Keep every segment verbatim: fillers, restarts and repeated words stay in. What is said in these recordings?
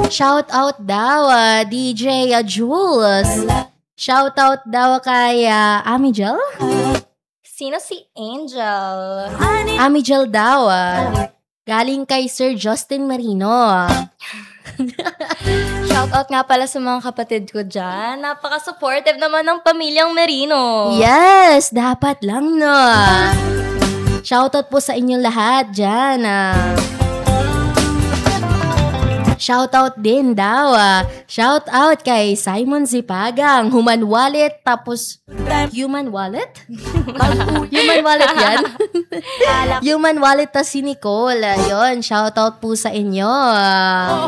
Shout out daw, uh, D J uh, Jules. Shout out daw kay uh, Amijel. Sino si Angel? Amijel daw. Uh, galing kay Sir Justin Marino. Shout out nga pala sa mga kapatid ko dyan. Napaka-supportive naman ng pamilyang Merino. Yes, dapat lang no. Shout out po sa inyong lahat dyan. Uh. Shout out din daw. Uh. Shout out kay Simon Zipagang, Human Wallet, tapos Human Wallet? Human Wallet yan? Human Wallet ta si Nicole. Ayun, shout out po sa inyo. Uh.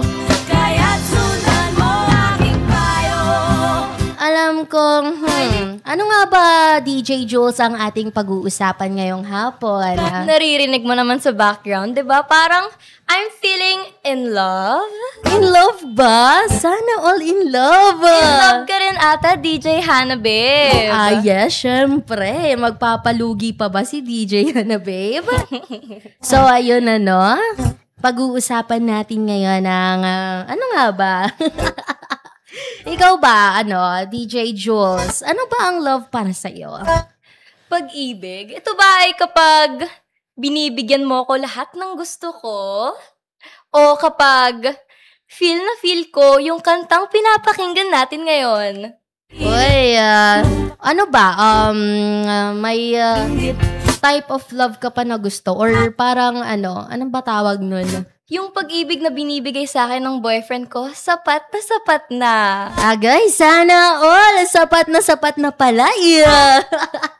Alam kong, hmm, ano nga ba, D J Jules, ang ating pag-uusapan ngayong hapon? Ha? Naririnig mo naman sa background, di ba? Parang, I'm feeling in love. In love ba? Sana all in love. In love ka rin ata, D J Hannah Babe. Ah, yes, syempre. Magpapalugi pa ba si D J Hannah Babe? So, ayun ano, pag-uusapan natin ngayon ang, uh, ano nga ba? Ikaw ba, ano, D J Jules, ano ba ang love para sa'yo? Pag-ibig? Ito ba ay kapag binibigyan mo ko lahat ng gusto ko? O kapag feel na feel ko yung kantang pinapakinggan natin ngayon? Uy, uh, ano ba, um, uh, may uh, type of love ka pa na gusto? Or parang, ano, anong ba tawag nun? Yung pag-ibig na binibigay sa akin ng boyfriend ko, sapat na sapat na. Ah, guys, sana all. Sapat na sapat na pala. Yeah.